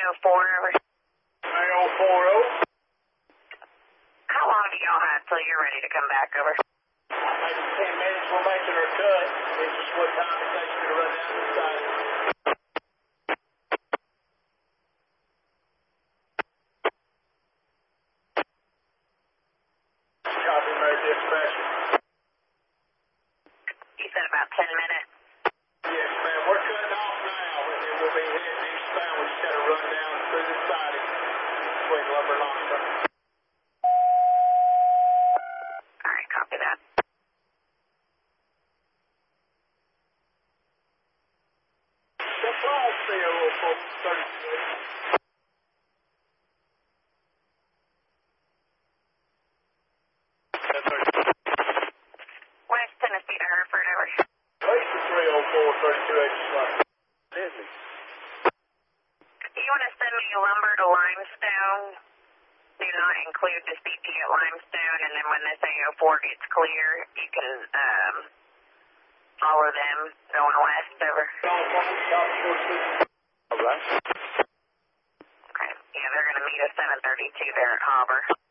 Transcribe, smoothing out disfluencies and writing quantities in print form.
over. 3040. How long do y'all have till you're ready to come back over? Maybe 10 minutes, we're making our cut. It's just what time it takes me to run down the side. Copy, Mary Dispatcher. You said about 10 minutes. Yes, ma'am. We're cutting off now, and then we'll be heading eastbound. We just got to run down through the siding between Lumber and Oxford. All right, copy that. What's wrong, CO 32? West Tennessee to Hereford, over. Place the 304 3280 Disney. Do you want to send me lumber to Limestone? Do not include the CP at Limestone, and then when this AO4 gets clear, you can follow them going west, over. All right. Okay. Yeah, they're going to meet us 732 there at Harbor.